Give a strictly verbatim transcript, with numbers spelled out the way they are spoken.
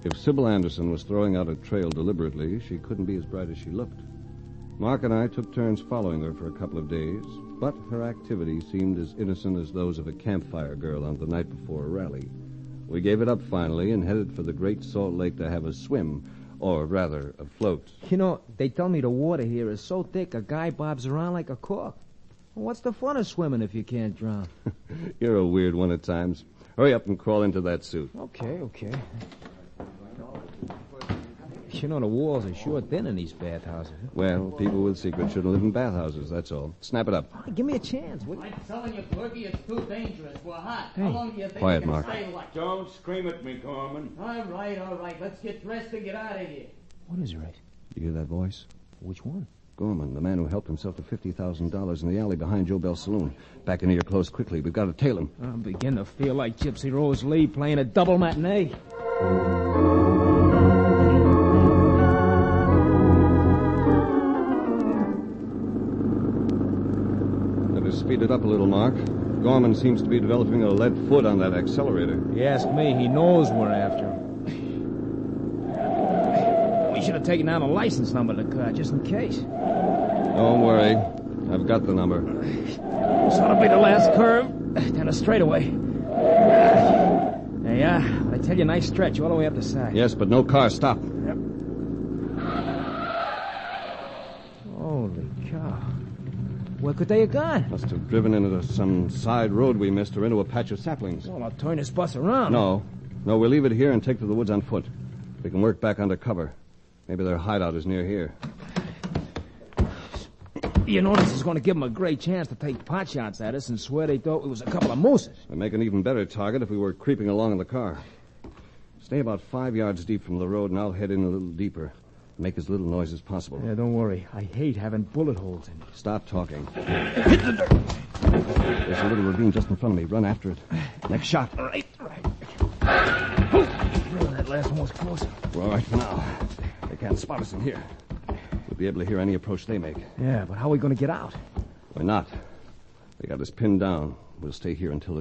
If Sybil Anderson was throwing out a trail deliberately, she couldn't be as bright as she looked. Mark and I took turns following her for a couple of days, but her activities seemed as innocent as those of a campfire girl on the night before a rally. We gave it up finally and headed for the Great Salt Lake to have a swim, or rather, a float. You know, they tell me the water here is so thick a guy bobs around like a cork. Well, what's the fun of swimming if you can't drown? You're a weird one at times. Hurry up and crawl into that suit. Okay, okay. You know, the walls are sure thin in these bathhouses. Well, people with secrets shouldn't live in bathhouses, that's all. Snap it up. Oh, give me a chance. What? I'm telling you, Clerky, it's too dangerous. We're hot. Hey. How long do you think Quiet, we can Mark. stay like? Don't scream at me, Gorman. All right, all right. Let's get dressed and get out of here. What is it? You hear that voice? Which one? Gorman, the man who helped himself to fifty thousand dollars in the alley behind Joe Bell's saloon. Back into your clothes quickly. We've got to tail him. I'm beginning to feel like Gypsy Rose Lee playing a double matinee. Speed it up a little, Mark. Gorman seems to be developing a lead foot on that accelerator. You ask me, he knows we're after him. We should have taken down the license number of the car, just in case. Don't worry. I've got the number. This ought to be the last curve. Then a straightaway. There you are. I tell you, nice stretch all the way up the side. Yes, but no car. Stop. Yep. Holy cow. Where could they have gone? Must have driven into some side road we missed or into a patch of saplings. Well, I'll turn this bus around. No. No, we'll leave it here and take to the woods on foot. We can work back under cover. Maybe their hideout is near here. You know, this is going to give them a great chance to take pot shots at us and swear they thought it was a couple of mooses. We'd make an even better target if we were creeping along in the car. Stay about five yards deep from the road, and I'll head in a little deeper. Make as little noise as possible. Yeah, don't worry. I hate having bullet holes in it. Stop talking. Hit the dirt. There's a little ravine just in front of me. Run after it. Next shot. All right, all right. Oh, that last one was close. We're all right for now. They can't spot us in here. We'll be able to hear any approach they make. Yeah, but how are we going to get out? Why not? They got us pinned down. We'll stay here until